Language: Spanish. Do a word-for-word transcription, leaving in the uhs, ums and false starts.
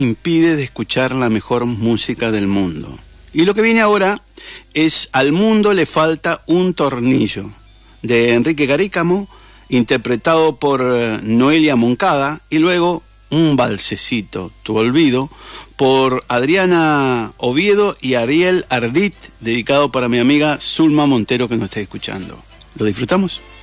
impide de escuchar la mejor música del mundo. Y lo que viene ahora es Al mundo le falta un tornillo, de Enrique Carícamo, interpretado por Noelia Moncada, y luego Un valsecito, Tu olvido, por Adriana Oviedo y Ariel Ardit, dedicado para mi amiga Zulma Montero, que nos está escuchando. ¿Lo disfrutamos?